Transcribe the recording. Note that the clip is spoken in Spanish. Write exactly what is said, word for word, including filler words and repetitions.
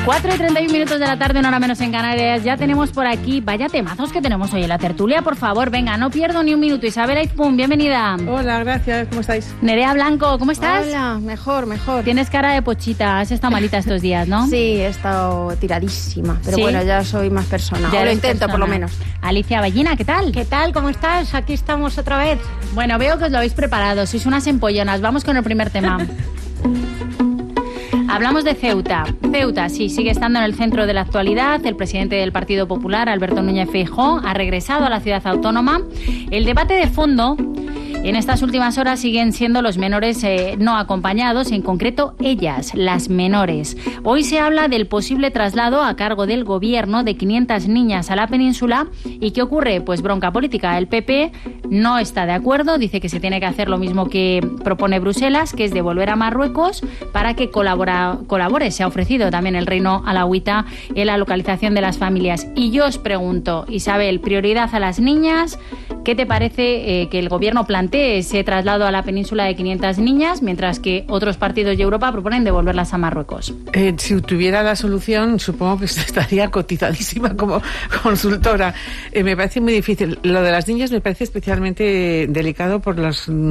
cuatro y treinta y un minutos de la tarde, una hora menos en Canarias. Ya tenemos por aquí, vaya temazos que tenemos hoy en la tertulia. Por favor, venga, no pierdo ni un minuto. Isabel Aizpún, bienvenida. Hola, gracias, ¿cómo estáis? Nerea Blanco, ¿cómo estás? Hola, mejor, mejor. Tienes cara de pochita, has estado malita estos días, ¿no? Sí, he estado tiradísima, pero ¿Sí? bueno, ya soy más persona. Ya O lo eres intento, persona. por lo menos. Alicia Ballina, ¿qué tal? ¿Qué tal? ¿Cómo estás? Aquí estamos otra vez. Bueno, veo que os lo habéis preparado, sois unas empollonas. Vamos con el primer tema. Hablamos de Ceuta. Ceuta, sí, sigue estando en el centro de la actualidad. El presidente del Partido Popular, Alberto Núñez Feijóo, ha regresado a la ciudad autónoma. El debate de fondo en estas últimas horas siguen siendo los menores eh, no acompañados, en concreto ellas, las menores. Hoy se habla del posible traslado a cargo del gobierno de quinientas niñas a la península. ¿Y qué ocurre? Pues bronca política. El P P no está de acuerdo, dice que se tiene que hacer lo mismo que propone Bruselas, que es devolver a Marruecos para que colabora, colabore. Se ha ofrecido también el reino alauita en la localización de las familias. Y yo os pregunto, Isabel, prioridad a las niñas. ¿Qué te parece eh, que el gobierno plantee ese traslado a la península de quinientas niñas, mientras que otros partidos de Europa proponen devolverlas a Marruecos? Eh, si tuviera la solución, supongo que estaría cotizadísima como consultora. Eh, me parece muy difícil. Lo de las niñas me parece especialmente delicado por los